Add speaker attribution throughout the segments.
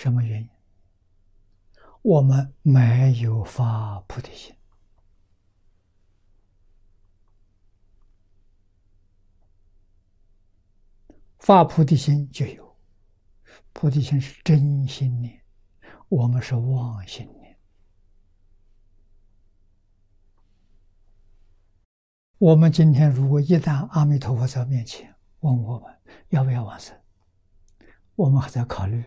Speaker 1: 什么原因？我们没有发菩提心。发菩提心就有，菩提心是真心念，我们是妄心念。我们今天如果一旦阿弥陀佛在面前问我们要不要往生，我们还在考虑，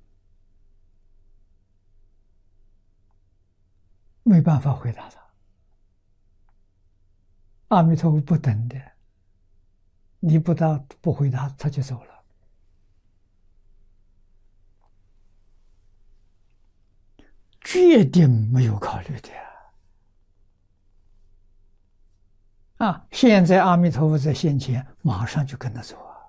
Speaker 1: 没办法回答他。阿弥陀佛不等的，你不回答他就走了。决定没有考虑的啊！现在阿弥陀佛在现前，马上就跟他走啊，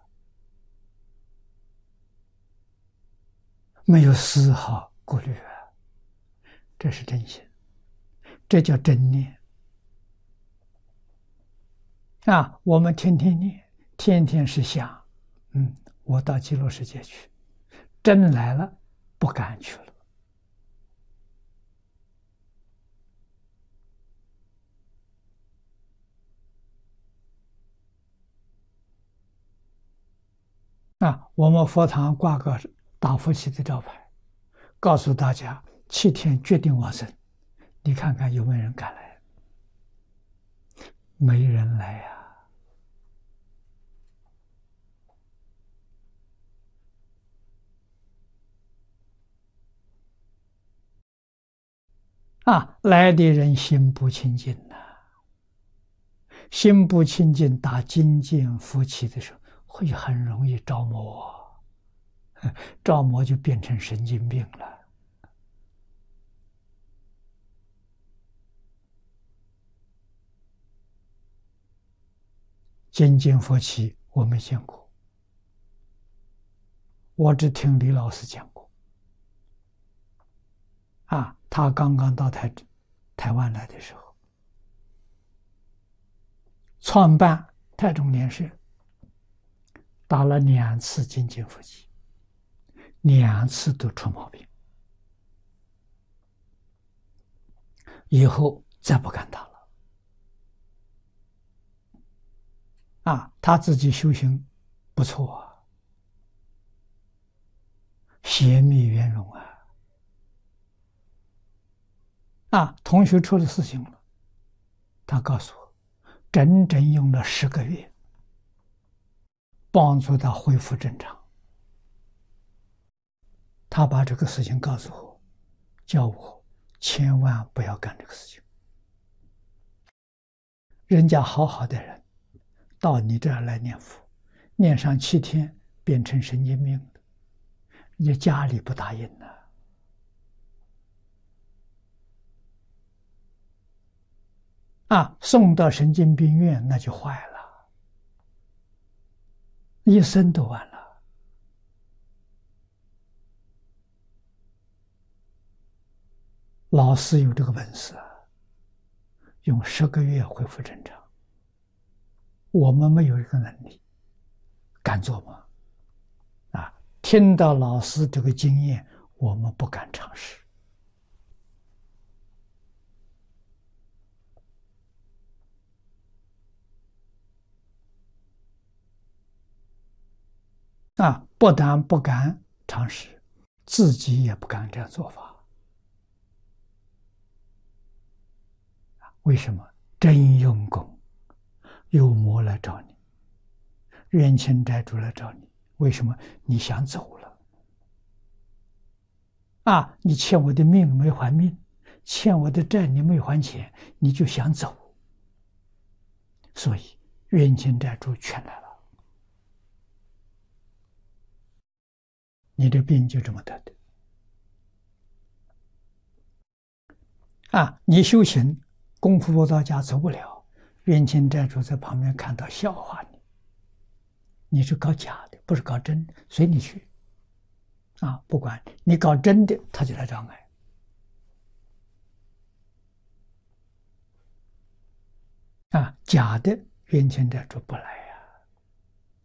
Speaker 1: 没有丝毫顾虑啊，这是真心，这叫真念啊！我们天天念，天天是想，我到极乐世界去，真来了不敢去了。我们佛堂挂个大佛齐的招牌，告诉大家7天决定往生，你看看有没有人敢来？没人来来的人心不清净心不清净，打精进扶起的时候，会很容易着魔，着魔就变成神经病了。精进扶起我没见过，我只听李老师讲过。他刚刚到台湾来的时候，创办台中莲社，打了2次精进扶起，2次都出毛病，以后再不敢打了。他自己修行不错邪密圆融同学出了事情了，他告诉我，整整用了10个月，帮助他恢复正常。他把这个事情告诉我，叫我千万不要干这个事情。人家好好的人到你这儿来念佛，念上7天变成神经病的，你家里不答应送到神经病院那就坏了，一生都完了。老师有这个本事用10个月恢复正常，我们没有这个能力，敢做吗？听到老师这个经验，我们不敢尝试。不但不敢尝试，自己也不敢这样做法。为什么？真用功，有魔来找你，冤亲债主来找你。为什么？你想走了你欠我的命没还命，欠我的债你没还钱，你就想走，所以冤亲债主全来了。你的病就这么得的你修行功夫不到家走不了，冤亲债主在旁边看到笑话你是搞假的，不是搞真的，随你去不管你搞真的，他就来障碍假的冤亲债主不来